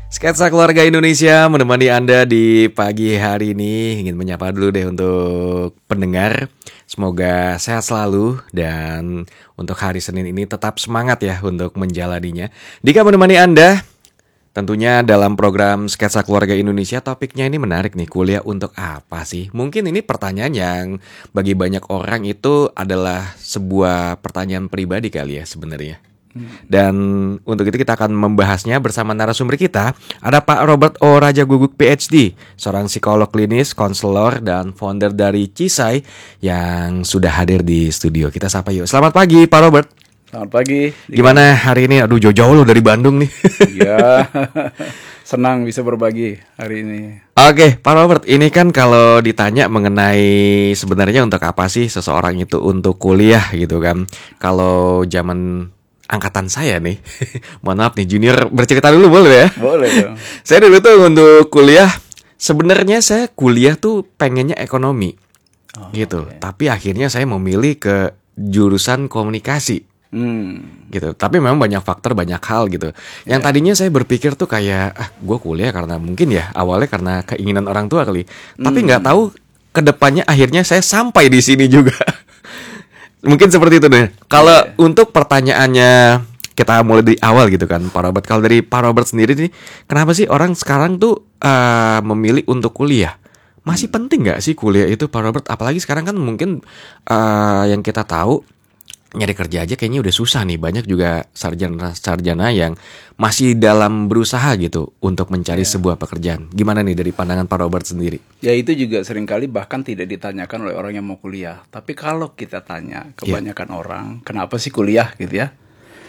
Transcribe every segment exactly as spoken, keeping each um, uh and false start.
Sketsa Keluarga Indonesia menemani Anda di pagi hari ini. Ingin menyapa dulu deh untuk pendengar. Semoga sehat selalu dan untuk hari Senin ini tetap semangat ya untuk menjalaninya. Dika menemani Anda tentunya dalam program Sketsa Keluarga Indonesia. Topiknya ini menarik nih, kuliah untuk apa sih? Mungkin ini pertanyaan yang bagi banyak orang itu adalah sebuah pertanyaan pribadi kali ya sebenarnya. Dan untuk itu kita akan membahasnya bersama narasumber kita. Ada Pak Robert O. Raja Guguk P H D, seorang psikolog klinis, konselor, dan founder dari Cisai yang sudah hadir di studio. Kita sapa yuk. Selamat pagi Pak Robert. Selamat pagi. Gimana hari ini? Aduh jauh-jauh loh dari Bandung nih. Iya, senang bisa berbagi hari ini. Oke Pak Robert, ini kan kalau ditanya mengenai sebenarnya untuk apa sih seseorang itu untuk kuliah gitu kan. Kalau zaman angkatan saya nih, mohon maaf nih junior bercerita dulu boleh ya? Boleh dong. Saya dulu tuh untuk kuliah, sebenarnya saya kuliah tuh pengennya ekonomi, Oh, gitu. okay. Tapi akhirnya saya memilih ke jurusan komunikasi, Hmm. gitu. Tapi memang banyak faktor, banyak hal gitu. Yang tadinya saya berpikir tuh kayak, ah gue kuliah karena mungkin ya awalnya karena keinginan orang tua kali. Tapi nggak tahu kedepannya akhirnya saya sampai di sini juga. Mungkin seperti itu deh. Kalau Yeah. untuk pertanyaannya kita mulai dari awal gitu kan, Pak Robert. Kalau dari Pak Robert sendiri nih, kenapa sih orang sekarang tuh uh, memilih untuk kuliah? Masih penting nggak sih kuliah itu, Pak Robert? Apalagi sekarang kan mungkin uh, yang kita tahu nyari kerja aja kayaknya udah susah nih. Banyak juga sarjana-sarjana yang masih dalam berusaha gitu untuk mencari Yeah. sebuah pekerjaan. Gimana nih dari pandangan Pak Robert sendiri? Ya itu juga seringkali bahkan tidak ditanyakan oleh orang yang mau kuliah. Tapi kalau kita tanya kebanyakan orang, kenapa sih kuliah gitu ya?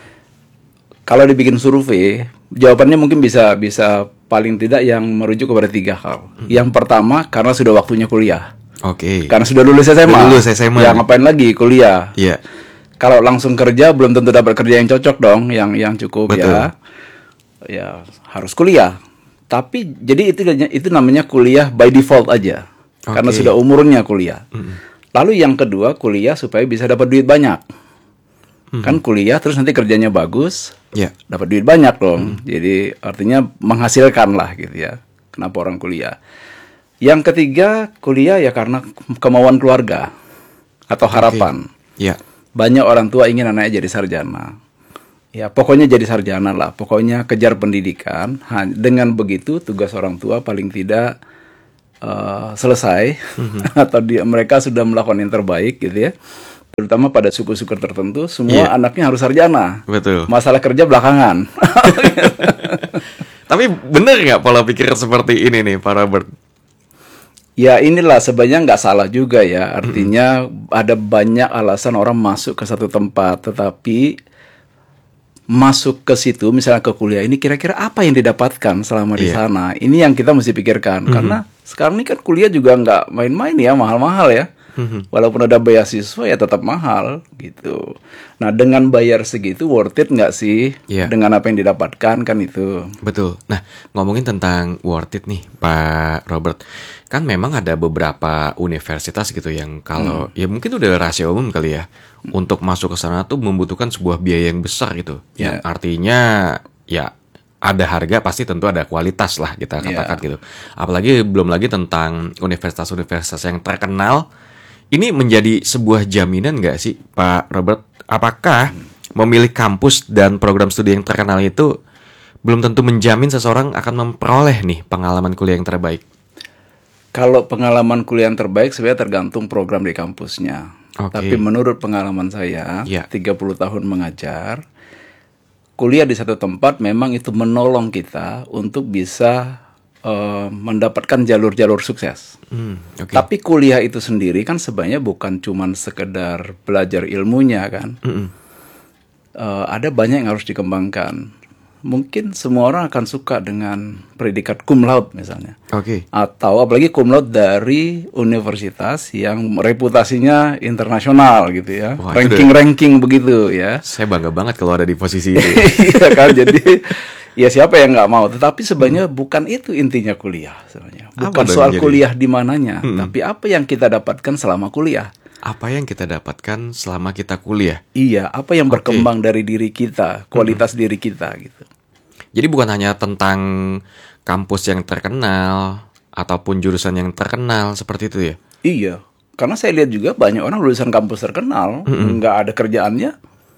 Kalau dibikin survei, jawabannya mungkin bisa bisa paling tidak yang merujuk kepada tiga hal. Hmm. Yang pertama, karena sudah waktunya kuliah. Oke. Karena sudah lulus S M A. Udah lulus S M A. Ya ngapain lagi kuliah? Iya. Kalau langsung kerja belum tentu dapat kerja yang cocok dong, yang yang cukup. Betul. ya. Ya harus kuliah. Tapi jadi itu itu namanya kuliah by default aja. Oke. Karena sudah umurnya kuliah. Mm-mm. Lalu yang kedua, kuliah supaya bisa dapat duit banyak. Mm-mm. Kan kuliah terus nanti kerjanya bagus, Iya. dapat duit banyak dong. Jadi artinya menghasilkan lah gitu ya. Kenapa orang kuliah? Yang ketiga, kuliah ya karena kemauan keluarga atau harapan. Iya. Banyak orang tua ingin anaknya jadi sarjana. Ya, pokoknya jadi sarjana lah. Pokoknya kejar pendidikan. Ha, dengan begitu tugas orang tua paling tidak uh, selesai atau dia, mereka sudah melakukan yang terbaik gitu ya. Terutama pada suku-suku tertentu, semua Iya. anaknya harus sarjana. Betul. Masalah kerja belakangan. Tapi bener nggak pola pikir seperti ini nih, Pak Robert? Ya inilah sebenarnya nggak salah juga ya. Artinya ada banyak alasan orang masuk ke satu tempat, tetapi masuk ke situ misalnya ke kuliah ini kira-kira apa yang didapatkan selama di Iya. sana? Ini yang kita mesti pikirkan karena sekarang ini kan kuliah juga nggak main-main ya, mahal-mahal ya. Walaupun ada beasiswa ya tetap mahal gitu. Nah dengan bayar segitu worth it nggak sih Iya. dengan apa yang didapatkan kan itu? Betul. Nah, ngomongin tentang worth it nih, Pak Robert. Kan memang ada beberapa universitas gitu yang kalau ya mungkin udah rahasia umum kali ya, untuk masuk ke sana tuh membutuhkan sebuah biaya yang besar gitu. Yang Yeah. artinya ya ada harga pasti tentu ada kualitas lah kita katakan Yeah. gitu. Apalagi belum lagi tentang universitas-universitas yang terkenal. Ini menjadi sebuah jaminan nggak sih, Pak Robert? Apakah memilih kampus dan program studi yang terkenal itu belum tentu menjamin seseorang akan memperoleh nih pengalaman kuliah yang terbaik? Kalau pengalaman kuliah yang terbaik sebenarnya tergantung program di kampusnya. Oke. Tapi menurut pengalaman saya, Ya. tiga puluh tahun mengajar, kuliah di satu tempat memang itu menolong kita untuk bisa uh, mendapatkan jalur-jalur sukses. Hmm, oke. Tapi kuliah itu sendiri kan sebenarnya bukan cuman sekedar belajar ilmunya kan. Mm-mm. Uh, ada banyak yang harus dikembangkan. Mungkin semua orang akan suka dengan predikat cum laude misalnya. Oke. Atau apalagi cum laude dari universitas yang reputasinya internasional gitu ya. Wah, itu Ranking-ranking begitu ya. Saya bangga banget kalau ada di posisi itu. Iya kan, jadi ya siapa yang nggak mau. Tetapi sebenarnya bukan itu intinya kuliah sebenarnya. Apa Bukan dong soal jadi? kuliah di mananya, tapi apa yang kita dapatkan selama kuliah. Apa yang kita dapatkan selama kita kuliah? Iya, apa yang Oke. berkembang dari diri kita, kualitas diri kita gitu. Jadi bukan hanya tentang kampus yang terkenal ataupun jurusan yang terkenal seperti itu ya? Iya, karena saya lihat juga banyak orang lulusan kampus terkenal nggak ada kerjaannya.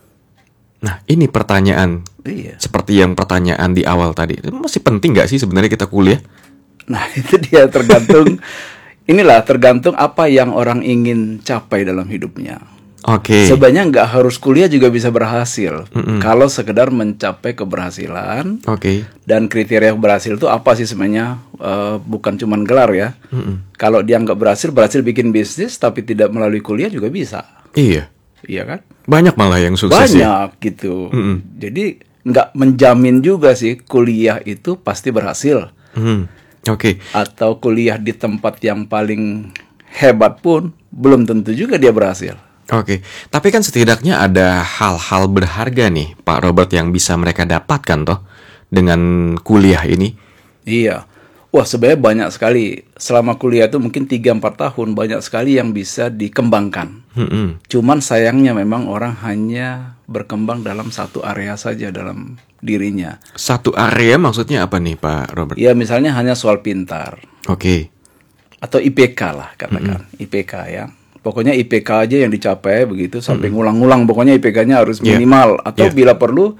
Nah, ini pertanyaan. Iya. Seperti yang pertanyaan di awal tadi. Masih penting nggak sih sebenarnya kita kuliah? Nah, itu dia tergantung. Inilah tergantung apa yang orang ingin capai dalam hidupnya. Oke. Sebenarnya nggak harus kuliah juga bisa berhasil. Kalau sekedar mencapai keberhasilan. Oke. Dan kriteria berhasil itu apa sih sebenarnya? Uh, bukan cuma gelar ya. Kalau dia nggak berhasil, berhasil bikin bisnis tapi tidak melalui kuliah juga bisa. Iya. Iya kan? Banyak malah yang sukses Banyak ya. gitu. Jadi nggak menjamin juga sih kuliah itu pasti berhasil. Hmm. Oke. Atau kuliah di tempat yang paling hebat pun belum tentu juga dia berhasil. Oke, tapi kan setidaknya ada hal-hal berharga nih Pak Robert yang bisa mereka dapatkan toh dengan kuliah ini. Iya. Wah, sebenarnya banyak sekali. Selama kuliah itu mungkin tiga sampai empat tahun banyak sekali yang bisa dikembangkan. Mm-mm. Cuman sayangnya memang orang hanya berkembang dalam satu area saja dalam dirinya. Satu area maksudnya apa nih Pak Robert? Ya misalnya hanya soal pintar. Oke. Atau I P K lah katakan. I P K ya. Pokoknya I P K aja yang dicapai begitu sampai ngulang-ngulang. Pokoknya I P K-nya harus Yeah. minimal. Atau Yeah. bila perlu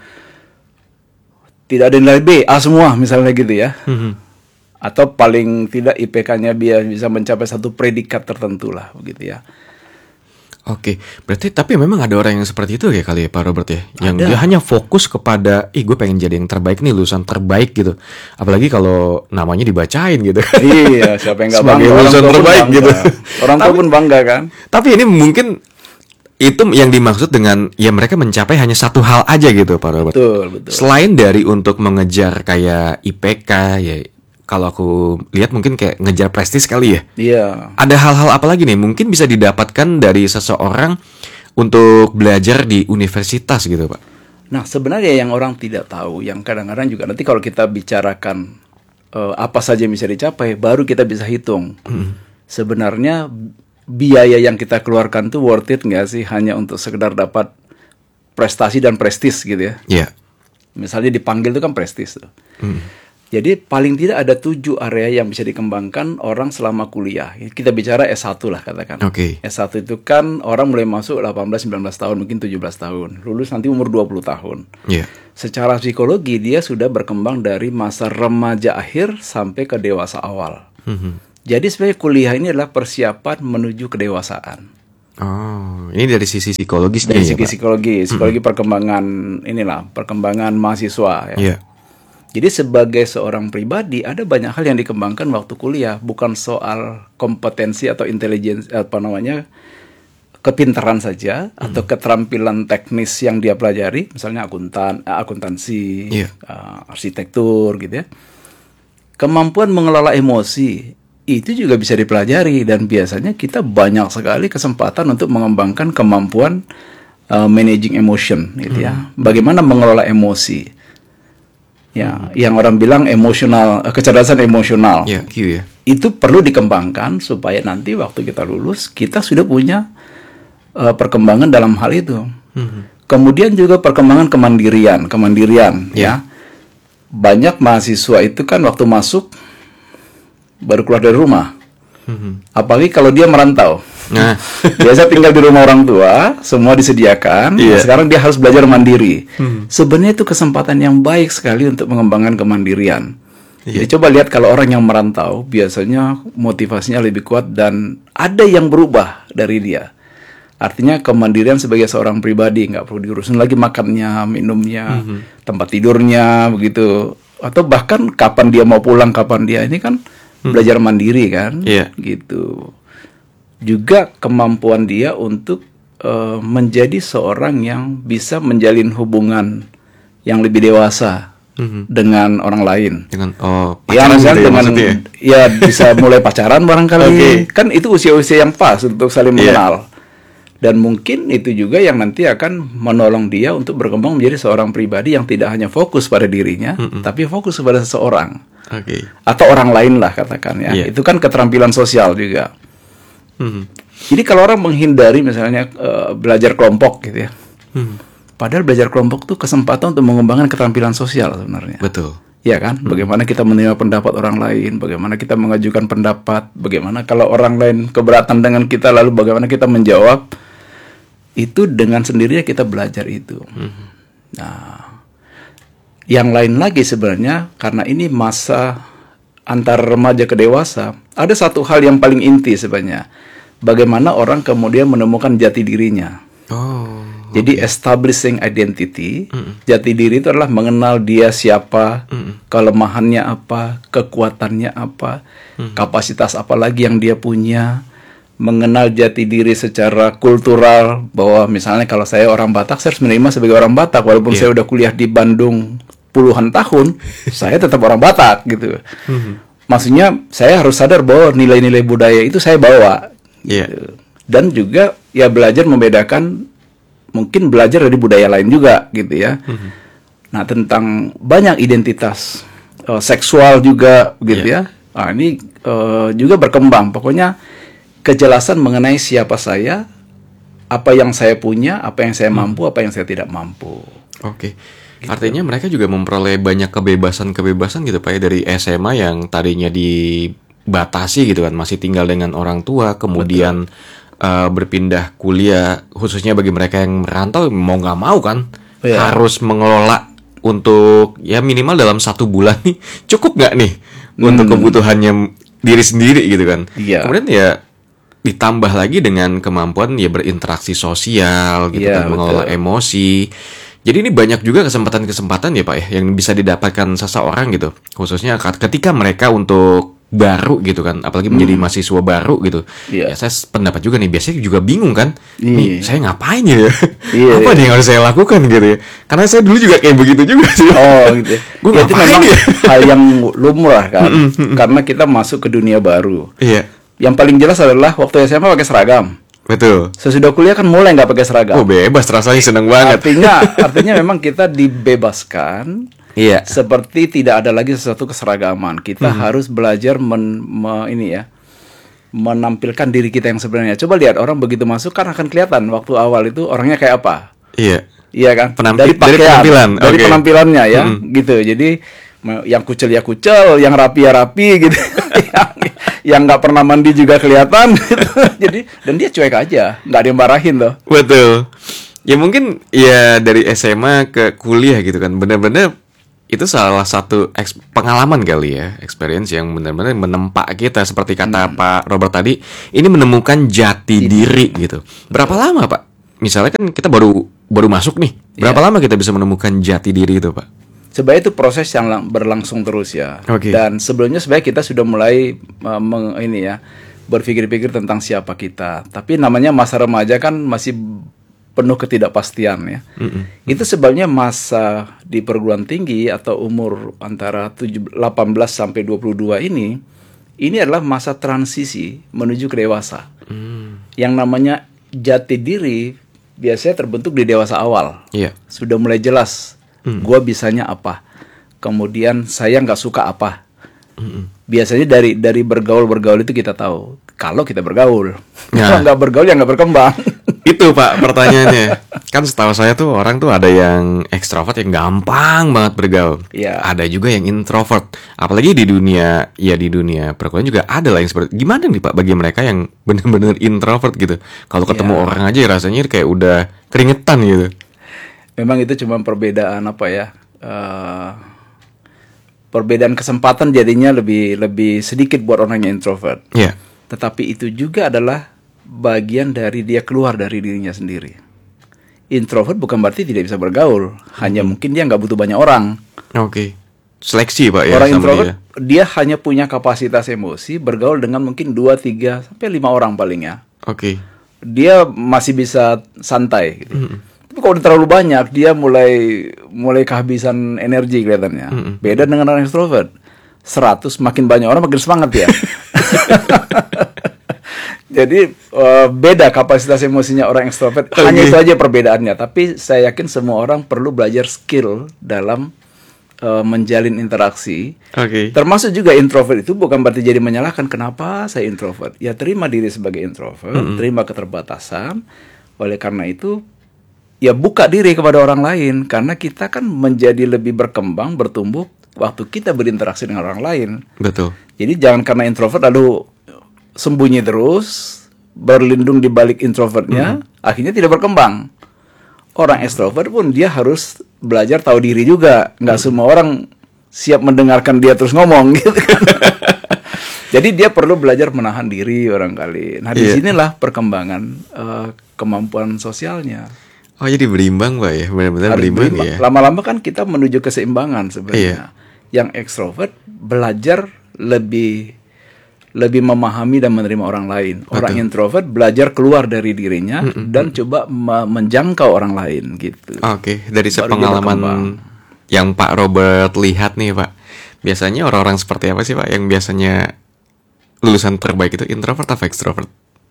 tidak ada nilai B, A semua misalnya gitu ya. Mhm. Atau paling tidak I P K-nya biar bisa mencapai satu predikat tertentu lah begitu ya. Oke, berarti tapi memang ada orang yang seperti itu ya kali ya Pak Robert ya, yang Ada. dia hanya fokus kepada, ih gue pengen jadi yang terbaik nih, lulusan terbaik gitu. Apalagi kalau namanya dibacain gitu. Iya, siapa yang nggak Sebagai bangga? lulusan tua pun terbaik bangga. gitu. Orang tua Tapi- pun bangga kan. Tapi ini mungkin itu yang dimaksud dengan ya mereka mencapai hanya satu hal aja gitu Pak Robert. Betul, betul. Selain dari untuk mengejar kayak I P K ya, kalau aku lihat mungkin kayak ngejar prestis kali ya. Iya. Ada hal-hal apa lagi nih mungkin bisa didapatkan dari seseorang untuk belajar di universitas gitu Pak? Nah, sebenarnya yang orang tidak tahu, yang kadang-kadang juga nanti kalau kita bicarakan eh, apa saja yang bisa dicapai, baru kita bisa hitung. Sebenarnya biaya yang kita keluarkan tuh worth it nggak sih hanya untuk sekedar dapat prestasi dan prestis gitu ya. Iya. Misalnya dipanggil itu kan prestis tuh. Jadi paling tidak ada tujuh area yang bisa dikembangkan orang selama kuliah. Kita bicara S satu lah katakan. Oke. S satu itu kan orang mulai masuk delapan belas sembilan belas tahun, mungkin tujuh belas tahun. Lulus nanti umur dua puluh tahun. Iya. Secara psikologi dia sudah berkembang dari masa remaja akhir sampai ke dewasa awal. Mhm. Jadi sebenarnya kuliah ini adalah persiapan menuju kedewasaan. Oh, ini dari sisi psikologisnya Dari ya segi Pak? psikologi, psikologi perkembangan inilah, perkembangan mahasiswa ya. Iya. Jadi sebagai seorang pribadi ada banyak hal yang dikembangkan waktu kuliah, bukan soal kompetensi atau intelijensi apa namanya kepintaran saja atau keterampilan teknis yang dia pelajari, misalnya akuntan, eh, akuntansi, Iya. eh, arsitektur gitu ya. Kemampuan mengelola emosi itu juga bisa dipelajari dan biasanya kita banyak sekali kesempatan untuk mengembangkan kemampuan eh, managing emotion gitu ya. Bagaimana mengelola emosi. Ya, yang orang bilang emosional, eh, kecerdasan emosional. Iya, Q ya. Itu perlu dikembangkan supaya nanti waktu kita lulus kita sudah punya eh, perkembangan dalam hal itu. Kemudian juga perkembangan kemandirian, kemandirian ya. Banyak mahasiswa itu kan waktu masuk baru keluar dari rumah. Apalagi kalau dia merantau. Nah, Biasa tinggal di rumah orang tua, semua disediakan. Iya. Nah, sekarang dia harus belajar mandiri. Sebenarnya itu kesempatan yang baik sekali untuk mengembangkan kemandirian. Jadi coba lihat kalau orang yang merantau, biasanya motivasinya lebih kuat dan ada yang berubah dari dia. Artinya kemandirian sebagai seorang pribadi, nggak perlu diurusin lagi makannya, minumnya, tempat tidurnya, begitu. Atau bahkan kapan dia mau pulang, kapan dia ini kan belajar mandiri kan, Iya. gitu. Juga kemampuan dia untuk eh, menjadi seorang yang bisa menjalin hubungan yang lebih dewasa dengan orang lain. dengan oh Ya, pacaran misalnya gitu ya dengan maksudnya ya? ya bisa mulai pacaran barangkali. Oke. Kan itu usia-usia yang pas untuk saling Iya. mengenal. Dan mungkin itu juga yang nanti akan menolong dia untuk berkembang menjadi seorang pribadi yang tidak hanya fokus pada dirinya, tapi fokus pada seseorang Oke. atau orang lain lah katakan ya. Iya. Itu kan keterampilan sosial juga. Mhm. Jadi kalau orang menghindari misalnya eh, belajar kelompok gitu ya, Mhm. Padahal belajar kelompok tuh kesempatan untuk mengembangkan keterampilan sosial sebenarnya. Betul. Ya kan? Bagaimana kita menerima pendapat orang lain, bagaimana kita mengajukan pendapat, bagaimana kalau orang lain keberatan dengan kita, lalu bagaimana kita menjawab. Itu dengan sendirinya kita belajar itu. Mm-hmm. Nah, yang lain lagi sebenarnya, karena ini masa antara remaja ke dewasa, ada satu hal yang paling inti sebenarnya. Bagaimana orang kemudian menemukan jati dirinya. Oh. Jadi establishing identity, mm. jati diri itu adalah mengenal dia siapa, mm. kelemahannya apa, kekuatannya apa, mm. kapasitas apa lagi yang dia punya, mengenal jati diri secara kultural, bahwa misalnya kalau saya orang Batak, saya harus menerima sebagai orang Batak, walaupun yeah. saya udah kuliah di Bandung puluhan tahun, saya tetap orang Batak gitu. Mm-hmm. Maksudnya saya harus sadar bahwa nilai-nilai budaya itu saya bawa, yeah. gitu. Dan juga ya belajar membedakan. Mungkin belajar dari budaya lain juga gitu ya. Mm-hmm. Nah, tentang banyak identitas uh, seksual juga gitu yeah. ya. Nah, ini uh, juga berkembang. Pokoknya kejelasan mengenai siapa saya, apa yang saya punya, apa yang saya mampu, apa yang saya tidak mampu. Oke. Okay. Gitu. Artinya mereka juga memperoleh banyak kebebasan-kebebasan gitu Pak ya, dari S M A yang tadinya dibatasi gitu kan, masih tinggal dengan orang tua, kemudian Betul. Uh, berpindah kuliah, khususnya bagi mereka yang merantau, mau nggak mau kan yeah. harus mengelola untuk ya minimal dalam satu bulan nih cukup nggak nih hmm. untuk kebutuhannya diri sendiri gitu kan. Yeah. Kemudian ya ditambah lagi dengan kemampuan ya berinteraksi sosial gitu yeah, kan, mengelola betul. emosi. Jadi ini banyak juga kesempatan-kesempatan ya Pak ya yang bisa didapatkan seseorang gitu, khususnya ketika mereka untuk baru gitu kan, apalagi menjadi hmm. mahasiswa baru gitu. Yeah. Ya saya pendapat juga nih, biasanya juga bingung kan, yeah. nih saya ngapain ya, yeah, apa yeah. nih yang harus saya lakukan gitu ya, karena saya dulu juga kayak begitu juga sih. Oh gitu. Gue ya, itu memang ya? hal yang lumrah kan, karena kita masuk ke dunia baru. Iya. Yeah. Yang paling jelas adalah waktu S M A pakai seragam. Betul. Sesudah kuliah kan mulai nggak pakai seragam. Oh bebas, rasanya seneng banget. Artinya, artinya memang kita dibebaskan. Iya. Seperti tidak ada lagi sesuatu keseragaman. Kita hmm. harus belajar men, me, ini ya, menampilkan diri kita yang sebenarnya. Coba lihat orang begitu masuk kan akan kelihatan waktu awal itu orangnya kayak apa. Iya. Iya kan. Penampi- dari pakaian, dari penampilan, dari okay. penampilannya ya, hmm. gitu. Jadi yang kucel ya kucel, yang rapi ya rapi gitu. yang yang nggak pernah mandi juga kelihatan. Gitu. Jadi dan dia cuek aja, nggak ada yang marahin loh. Betul. Ya mungkin ya dari S M A ke kuliah gitu kan, benar-benar itu salah satu eks- pengalaman kali ya, experience yang benar-benar menempa kita seperti kata hmm. Pak Robert tadi, ini menemukan jati diri gitu. Berapa Betul. lama Pak? Misalnya kan kita baru baru masuk nih, berapa yeah. lama kita bisa menemukan jati diri itu Pak? Sebenarnya itu proses yang lang- berlangsung terus ya. Okay. Dan sebelumnya sebenarnya kita sudah mulai uh, meng- ini ya berpikir-pikir tentang siapa kita. Tapi namanya masa remaja kan masih penuh ketidakpastian ya. Mm-mm. Itu sebabnya masa di perguruan tinggi atau umur antara delapan belas sampai dua puluh dua ini, ini adalah masa transisi menuju ke dewasa. Mm. Yang namanya jati diri biasanya terbentuk di dewasa awal. Yeah. Sudah mulai jelas, mm. gue bisanya apa. Kemudian saya nggak suka apa. Mm-mm. Biasanya dari dari bergaul-bergaul itu kita tahu. Kalau kita bergaul, nah. kalau nggak bergaul ya nggak berkembang. Itu Pak pertanyaannya. Kan setahu saya tuh orang tuh ada yang ekstrovert yang gampang banget bergaul. Yeah. Ada juga yang introvert. Apalagi di dunia ya di dunia perkuliahan juga ada lah yang seperti. Gimana nih Pak bagi mereka yang benar-benar introvert gitu? Kalau ketemu yeah. orang aja rasanya kayak udah keringetan gitu. Memang itu cuma perbedaan apa ya? Uh, perbedaan kesempatan jadinya lebih lebih sedikit buat orang yang introvert. Iya. Yeah. Tetapi itu juga adalah bagian dari dia keluar dari dirinya sendiri. Introvert bukan berarti tidak bisa bergaul, hmm. hanya mungkin dia nggak butuh banyak orang. Oke. Okay. Seleksi Pak ya. Orang introvert dia. dia hanya punya kapasitas emosi bergaul dengan mungkin dua, tiga sampai lima orang paling ya. Oke. Okay. Dia masih bisa santai. Gitu. Hmm. Tapi kalau udah terlalu banyak, dia mulai mulai kehabisan energi kelihatannya. Hmm. Beda dengan orang extrovert. seratus makin banyak orang makin semangat ya. Jadi uh, beda kapasitas emosinya orang extrovert. Okay. Hanya itu aja perbedaannya. Tapi saya yakin semua orang perlu belajar skill dalam uh, menjalin interaksi. Okay. Termasuk juga introvert itu bukan berarti jadi menyalahkan kenapa saya introvert. Ya terima diri sebagai introvert, mm-hmm. terima keterbatasan. Oleh karena itu ya buka diri kepada orang lain, karena kita kan menjadi lebih berkembang, bertumbuh waktu kita berinteraksi dengan orang lain. Betul. Jadi jangan karena introvert lalu sembunyi terus, berlindung di balik introvertnya, mm-hmm. akhirnya tidak berkembang. Orang extrovert pun dia harus belajar tahu diri juga. Nggak mm-hmm. semua orang siap mendengarkan dia terus ngomong gitu kan. Jadi dia perlu belajar menahan diri barangkali. Nah, di yeah. sinilah perkembangan uh, kemampuan sosialnya. Oh, jadi berimbang, Pak ya. Benar-benar berimbang, berimbang ya. Lama-lama kan kita menuju keseimbangan sebenarnya. Yeah. Yang extrovert belajar lebih lebih memahami dan menerima orang lain. Orang Betul. Introvert belajar keluar dari dirinya mm-mm. dan coba me- menjangkau orang lain gitu. Oke, okay. Dari sepengalaman yang Pak Robert lihat nih, Pak. Biasanya orang-orang seperti apa sih, Pak, yang biasanya lulusan terbaik itu introvert atau extrovert?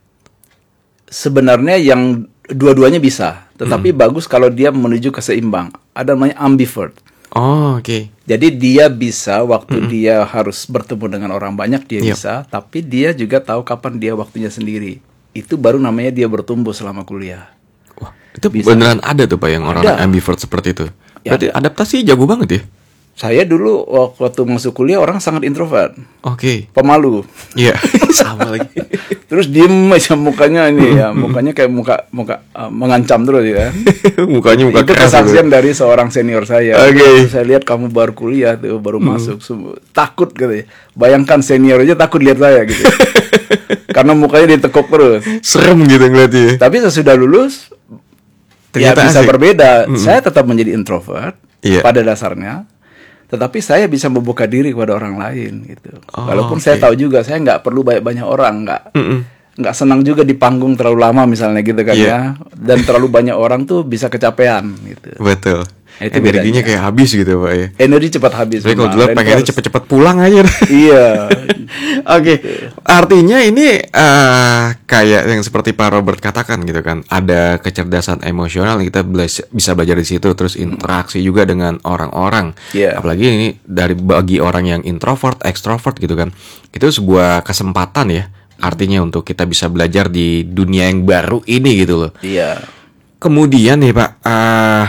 Sebenarnya yang dua-duanya bisa, tetapi hmm. bagus kalau dia menuju ke seimbang. Ada namanya ambivert. Oh, oke. Okay. Jadi dia bisa waktu hmm. dia harus bertemu dengan orang banyak dia yep. bisa, tapi dia juga tahu kapan dia waktunya sendiri. Itu baru namanya dia bertumbuh selama kuliah. Wah, itu bisa. Beneran ada tuh Pak yang orang ambivert seperti itu. Berarti ya, adaptasi jago banget ya? Saya dulu waktu masuk kuliah orang sangat introvert. Oke. Okay. Pemalu. Iya. Sama lagi. Terus diem aja mukanya ini ya, mukanya kayak muka muka uh, mengancam terus ya. Mukanya muka itu keras. Itu kesaksian dari seorang senior saya. Oke. Okay. Saya lihat kamu baru kuliah tuh, baru hmm. masuk, takut gitu ya. Bayangkan senior aja takut lihat saya gitu. Karena mukanya ditekuk terus. Serem gitu ngeliatnya. Tapi sesudah lulus ternyata ya bisa asik. Berbeda. Mm-hmm. Saya tetap menjadi introvert yeah. pada dasarnya. Tetapi saya bisa membuka diri kepada orang lain gitu. Oh, walaupun okay. saya tahu juga saya nggak perlu banyak-banyak orang, nggak nggak senang juga di panggung terlalu lama misalnya gitu kan yeah. ya. Dan terlalu banyak orang tuh bisa kecapean gitu. Betul. Itu energinya bedanya. Kayak habis gitu Pak ya. Energi cepat habis. Jadi kalau dulu pengennya cepet-cepet pulang aja. Iya. Oke. Okay. Artinya ini uh, kayak yang seperti Pak Robert katakan gitu kan. Ada kecerdasan emosional yang kita bela- bisa belajar di situ. Terus interaksi hmm. juga dengan orang-orang. Yeah. Apalagi ini dari bagi orang yang introvert, extrovert gitu kan. Itu sebuah kesempatan ya. Artinya untuk kita bisa belajar di dunia yang baru ini gitu loh. Iya. Yeah. Kemudian nih Pak. Uh,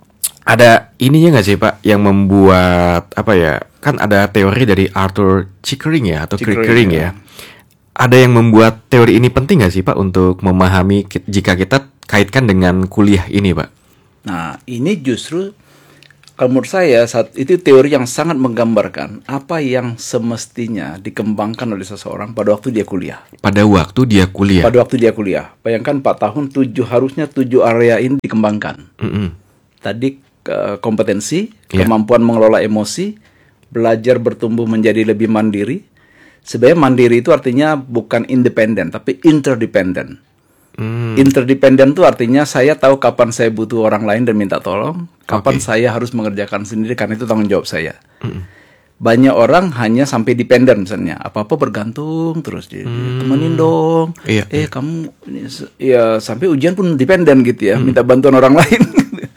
Ada ininya nggak sih Pak yang membuat apa ya? Kan ada teori dari Arthur Chickering ya atau Chickering ya. ya. Ada yang membuat teori ini penting nggak sih Pak untuk memahami jika kita kaitkan dengan kuliah ini Pak? Nah ini justru kalau menurut saya saat itu teori yang sangat menggambarkan apa yang semestinya dikembangkan oleh seseorang pada waktu dia kuliah. Pada waktu dia kuliah. Pada waktu dia kuliah. Bayangkan empat tahun tujuh harusnya tujuh area ini dikembangkan. Mm-hmm. Tadi kompetensi, yeah. kemampuan mengelola emosi, belajar bertumbuh menjadi lebih mandiri. Sebenarnya mandiri itu artinya bukan independen, tapi interdependent. Mm. Interdependent itu artinya saya tahu kapan saya butuh orang lain dan minta tolong, kapan okay. saya harus mengerjakan sendiri karena itu tanggung jawab saya. Mm. Banyak orang hanya sampai dependen misalnya, apa-apa bergantung terus dia mm. temenin dong. Yeah. Eh kamu ya sampai ujian pun dependen gitu ya, mm. minta bantuan orang lain.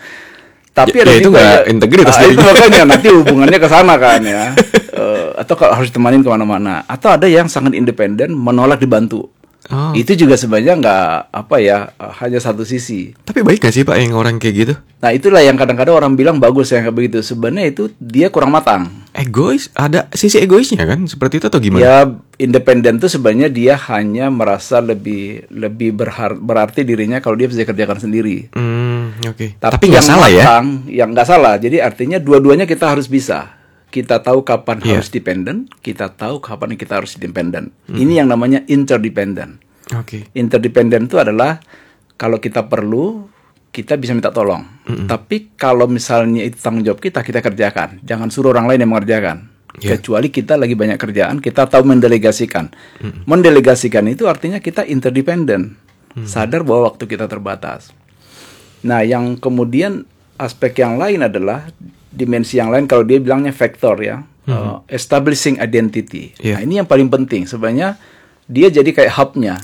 Tapi ya, ada ya itu nggak integritas ah, itu makanya nanti hubungannya ke sana kan ya. uh, atau harus ditemanin kemana-mana. Atau ada yang sangat independen menolak dibantu. Oh. Itu juga sebenarnya nggak apa ya hanya satu sisi. Tapi baik nggak sih Pak yang orang kayak gitu? Nah itulah yang kadang-kadang orang bilang bagus yang kayak begitu. Sebenarnya itu dia kurang matang. Egois, ada sisi egoisnya kan seperti itu atau gimana? Ya independen tuh sebenarnya dia hanya merasa lebih lebih berhar- berarti dirinya kalau dia bisa kerjakan sendiri. Hmm, Oke. Okay. Tapi, Tapi nggak salah matang, ya? Yang nggak salah. Jadi artinya dua-duanya kita harus bisa. Kita tahu kapan yeah. harus dependent, kita tahu kapan kita harus independent. Hmm. Ini yang namanya interdependent. Oke. Okay. Interdependent itu adalah kalau kita perlu, kita bisa minta tolong. Mm-mm. Tapi kalau misalnya itu tanggung jawab kita, kita kerjakan. Jangan suruh orang lain yang mengerjakan. Yeah. Kecuali kita lagi banyak kerjaan, kita tahu mendelegasikan. Mm-mm. Mendelegasikan itu artinya kita interdependent. Mm-mm. Sadar bahwa waktu kita terbatas. Nah, yang kemudian aspek yang lain adalah dimensi yang lain kalau dia bilangnya vektor ya, mm-hmm. uh, establishing identity. Yeah. Nah ini yang paling penting sebenarnya dia jadi kayak hubnya.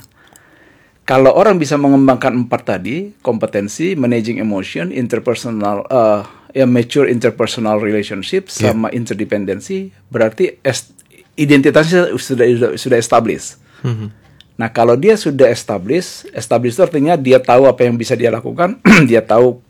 Kalau orang bisa mengembangkan empat tadi, kompetensi, managing emotion, interpersonal, uh, ya mature interpersonal relationship, yeah. sama interdependency, berarti est- identitasnya sudah sudah established. Mm-hmm. Nah kalau dia sudah established, established itu artinya dia tahu apa yang bisa dia lakukan, dia tahu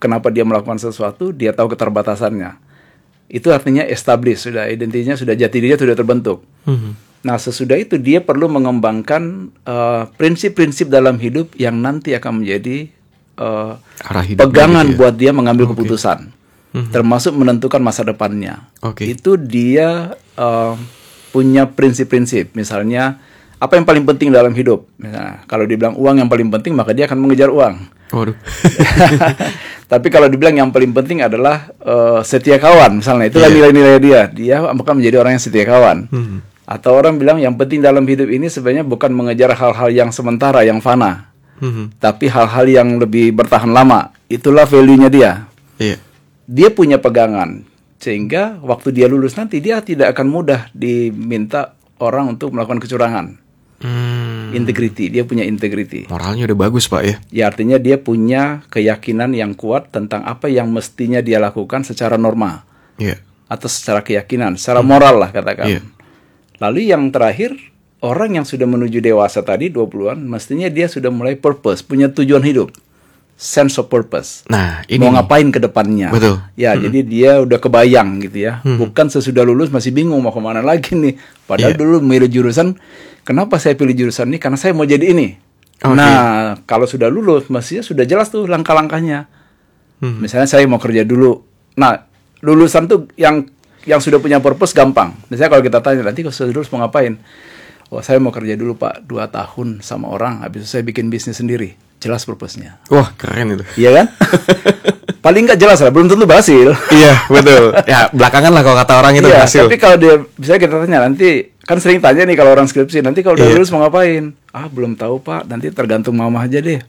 kenapa dia melakukan sesuatu, dia tahu keterbatasannya. Itu artinya established, sudah identitinya, sudah jati dirinya sudah terbentuk. Mhm. Nah, sesudah itu dia perlu mengembangkan uh, prinsip-prinsip dalam hidup yang nanti akan menjadi uh, Arah hidupnya pegangan gitu ya? buat dia mengambil Oke. keputusan, Mhm. termasuk menentukan masa depannya. Oke. Itu dia uh, punya prinsip-prinsip. Misalnya, apa yang paling penting dalam hidup? Misalnya, kalau dibilang uang yang paling penting, maka dia akan mengejar uang. Waduh. Tapi kalau dibilang yang paling penting adalah uh, setia kawan, misalnya, itulah Iya. nilai-nilai dia. Dia akan menjadi orang yang setia kawan. Mhm. Atau orang bilang yang penting dalam hidup ini sebenarnya bukan mengejar hal-hal yang sementara, yang fana, Mhm. tapi hal-hal yang lebih bertahan lama. Itulah value-nya dia. Iya. Dia punya pegangan, sehingga waktu dia lulus nanti, dia tidak akan mudah diminta orang untuk melakukan kecurangan. Hmm. Integrity, dia punya integrity. Moralnya udah bagus Pak ya. Ya, artinya dia punya keyakinan yang kuat tentang apa yang mestinya dia lakukan secara norma, Iya. atau secara keyakinan, secara moral lah katakan. Iya. Lalu yang terakhir, orang yang sudah menuju dewasa tadi, dua puluhan, mestinya dia sudah mulai purpose, punya tujuan hidup. Sense of purpose. Nah, ini Mau nih. ngapain ke depannya. Betul. Ya, jadi dia udah kebayang gitu ya. Bukan sesudah lulus masih bingung mau kemana lagi nih. Padahal Iya. dulu milih jurusan, kenapa saya pilih jurusan ini? Karena saya mau jadi ini. Oke. Nah, kalau sudah lulus, mestinya sudah jelas tuh langkah-langkahnya. Mhm. Misalnya saya mau kerja dulu. Nah, lulusan tuh yang yang sudah punya purpose gampang. Misalnya kalau kita tanya, nanti kalau sudah lulus mau ngapain? Oh, saya mau kerja dulu Pak, dua tahun sama orang, habis itu saya bikin bisnis sendiri. Jelas purpose-nya. Wah, keren itu. Iya kan? Paling nggak jelas lah, belum tentu berhasil. Iya, betul. Ya, belakangan lah kalau kata orang itu Iya, berhasil. tapi kalau dia, misalnya kita tanya nanti, kan sering tanya nih kalau orang skripsi, nanti kalau udah Iya. lulus mau ngapain? Ah, belum tahu Pak, nanti tergantung mama aja deh.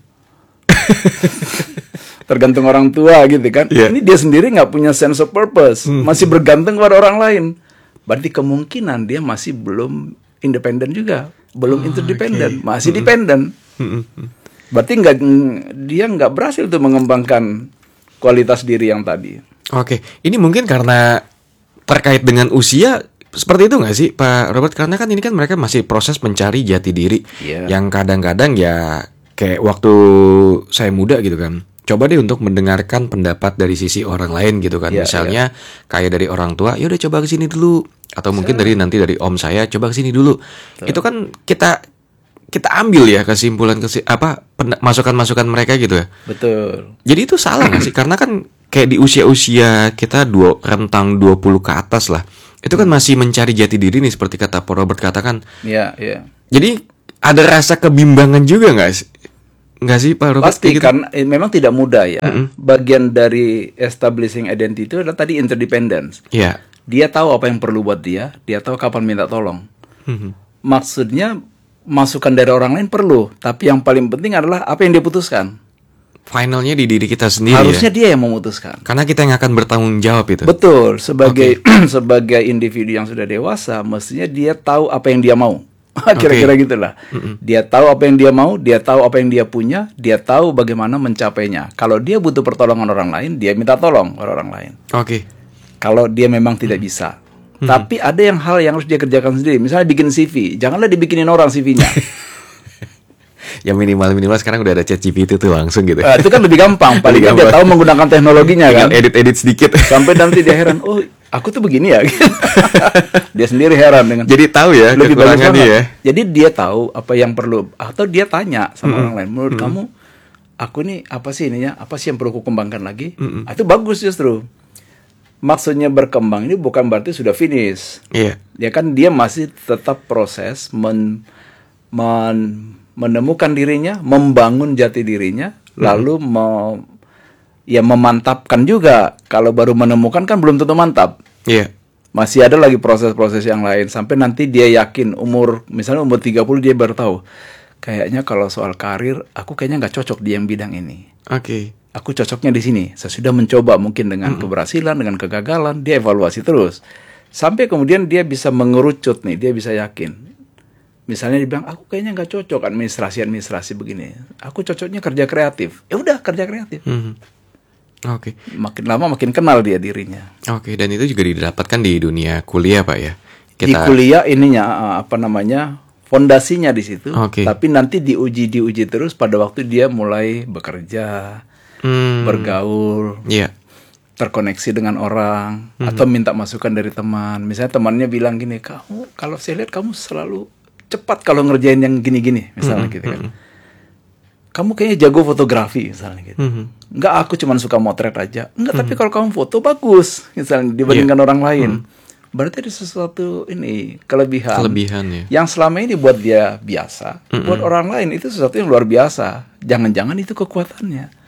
Tergantung orang tua gitu kan. Iya. Ini dia sendiri nggak punya sense of purpose, masih bergantung pada orang lain. Berarti kemungkinan dia masih belum independen juga, belum interdependent, masih dependent. Mhm. Berarti nggak, dia nggak berhasil tuh mengembangkan kualitas diri yang tadi. Oke, ini mungkin karena terkait dengan usia seperti itu nggak sih Pak Robert? Karena kan ini kan mereka masih proses mencari jati diri, Iya. yang kadang-kadang ya kayak waktu saya muda gitu kan. Coba deh untuk mendengarkan pendapat dari sisi orang lain gitu kan. Iya, Misalnya kayak dari orang tua, ya udah coba ke sini dulu, atau mungkin dari nanti dari om saya, coba ke sini dulu. Itu kan kita kita ambil ya kesimpulan kesi apa pen- masukan-masukan mereka gitu ya. Betul. Jadi itu salah nggak sih? Karena kan kayak di usia-usia kita dua, rentang dua puluh ke atas lah. Itu kan masih mencari jati diri nih seperti kata Pak Robert katakan. Iya, iya. Jadi ada rasa kebimbangan juga nggak sih? Nggak sih Pak Robert? Pasti Kayak gitu? karena eh, memang tidak mudah ya. Bagian dari establishing identity itu adalah tadi interdependence. Iya. Dia tahu apa yang perlu buat dia, dia tahu kapan minta tolong. Mhm. Maksudnya masukan dari orang lain perlu, tapi yang paling penting adalah apa yang dia putuskan. Finalnya di diri kita sendiri Harusnya ya. dia yang memutuskan. Karena kita yang akan bertanggung jawab itu. Betul, sebagai sebagai individu yang sudah dewasa, mestinya dia tahu apa yang dia mau. Kira-kira gitulah. Dia tahu apa yang dia mau, dia tahu apa yang dia punya, dia tahu bagaimana mencapainya. Kalau dia butuh pertolongan orang lain, dia minta tolong ke orang lain. Oke. Kalau dia memang tidak bisa. Tapi ada yang hal yang harus dia kerjakan sendiri. Misalnya bikin C V, janganlah dibikinin orang C V-nya. Ya minimal-minimal sekarang udah ada Chat G P T tuh langsung gitu. Nah, itu kan lebih gampang. Paling Lebih nggak dia gampang. tahu menggunakan teknologinya kan. Tinggal edit-edit sedikit. Sampai nanti dia heran, oh aku tuh begini ya. Dia sendiri heran dengan. Jadi tahu ya Lebih bagus kekurangannya banget. ya. Jadi dia tahu apa yang perlu, atau dia tanya sama orang lain. Menurut kamu, aku nih apa sih ininya? Apa sih yang perlu aku kembangkan lagi? Ah, itu bagus justru. Maksudnya berkembang ini bukan berarti sudah finish. Iya. Ya kan dia masih tetap proses men, men- menemukan dirinya, membangun jati dirinya, lalu me, ya memantapkan juga. Kalau baru menemukan kan belum tentu mantap. Iya. Masih ada lagi proses-proses yang lain sampai nanti dia yakin umur misalnya umur tiga puluh dia baru tahu. Kayaknya kalau soal karir aku kayaknya nggak cocok di yang bidang ini. Oke. Aku cocoknya di sini. Saya sudah mencoba mungkin dengan keberhasilan, dengan kegagalan, dia evaluasi terus. Sampai kemudian dia bisa mengerucut nih, dia bisa yakin. Misalnya dia bilang, aku kayaknya nggak cocok administrasi-administrasi begini. Aku cocoknya kerja kreatif. Ya udah kerja kreatif. Mhm. Oke. Makin lama makin kenal dia dirinya. Oke, dan itu juga didapatkan di dunia kuliah, Pak ya. Di kuliah ininya uh, apa namanya? Fondasinya di situ. Oke. Tapi nanti diuji diuji terus pada waktu dia mulai bekerja. Hmm. bergaul, Iya. terkoneksi dengan orang, atau minta masukan dari teman. Misalnya temannya bilang gini, kamu kalau saya lihat kamu selalu cepat kalau ngerjain yang gini-gini, misalnya gitu kan. Kamu kayaknya jago fotografi, misalnya gitu. Enggak, aku cuma suka motret aja. Enggak, tapi kalau kamu foto bagus, misalnya dibandingkan orang lain. Berarti ada sesuatu ini kelebihan, Kelebihan ya. yang selama ini buat dia biasa, buat orang lain itu sesuatu yang luar biasa. Jangan-jangan itu kekuatannya.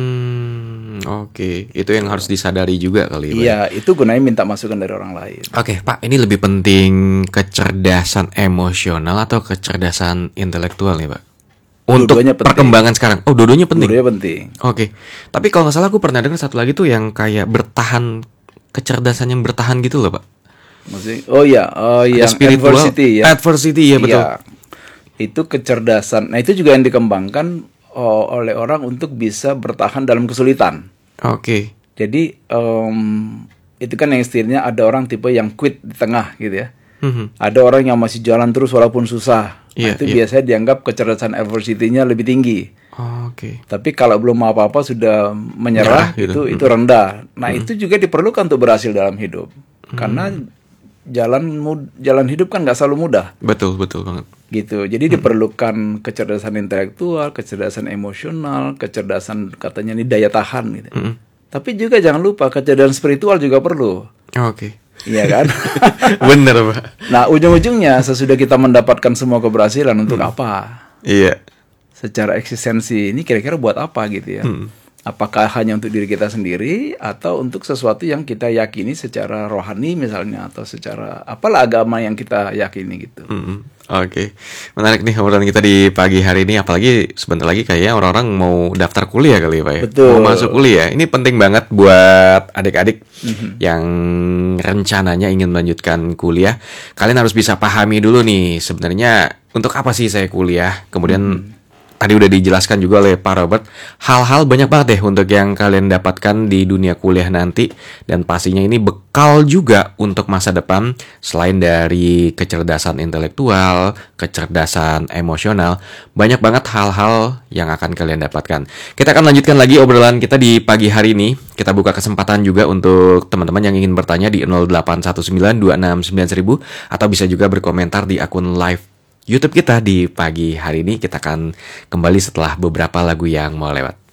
Hmm, oke. Itu yang harus disadari juga kali, Pak. Iya, itu gunanya minta masukan dari orang lain. Oke, Pak, ini lebih penting kecerdasan emosional atau kecerdasan intelektual nih, Pak? Untuk Dua-duanya penting. perkembangan sekarang. Oh, dua-duanya penting. Dua-duanya penting. Oke. Tapi kalau nggak salah aku pernah dengar satu lagi tuh yang kayak bertahan, kecerdasan yang bertahan gitu loh, Pak. Maksudnya, oh iya, oh Ada yang spiritual, adversity ya. adversity ya, betul. Iya. Itu kecerdasan. Nah, itu juga yang dikembangkan oh, oleh orang untuk bisa bertahan dalam kesulitan. Oke. Jadi em, itu kan yang istilahnya ada orang tipe yang quit di tengah gitu ya. Mhm. Ada orang yang masih jalan terus walaupun susah. Nah, Iya, itu iya. biasanya dianggap kecerdasan adversity-nya lebih tinggi. Oke. Tapi kalau belum apa-apa sudah menyerah, Nyerah gitu. itu itu rendah. Nah, itu juga diperlukan untuk berhasil dalam hidup. Karena jalan mud- jalan hidup kan nggak selalu mudah. Betul, betul banget. Gitu. Jadi diperlukan kecerdasan intelektual, kecerdasan emosional, kecerdasan katanya ini daya tahan gitu. Tapi juga jangan lupa kecerdasan spiritual juga perlu. Oke. Iya kan? Bener, Pak. Nah, ujung-ujungnya sesudah kita mendapatkan semua keberhasilan untuk apa? Iya. Secara eksistensi ini kira-kira buat apa gitu ya? Apakah hanya untuk diri kita sendiri atau untuk sesuatu yang kita yakini secara rohani misalnya, atau secara apalah agama yang kita yakini gitu. Mm-mm. Oke, menarik nih obrolan kita di pagi hari ini. Apalagi sebentar lagi kayaknya orang-orang mau daftar kuliah kali ya, Pak ya. Betul. Mau masuk kuliah. Ini penting banget buat adik-adik yang rencananya ingin melanjutkan kuliah. Kalian harus bisa pahami dulu nih sebenarnya untuk apa sih saya kuliah. Kemudian tadi udah dijelaskan juga oleh Pak Robert, hal-hal banyak banget deh untuk yang kalian dapatkan di dunia kuliah nanti. Dan pastinya ini bekal juga untuk masa depan. Selain dari kecerdasan intelektual, kecerdasan emosional, banyak banget hal-hal yang akan kalian dapatkan. Kita akan lanjutkan lagi obrolan kita di pagi hari ini. Kita buka kesempatan juga untuk teman-teman yang ingin bertanya di nol delapan satu sembilan dua enam sembilan nol nol nol atau bisa juga berkomentar di akun live YouTube kita di pagi hari ini. Kita akan kembali setelah beberapa lagu yang mau lewat.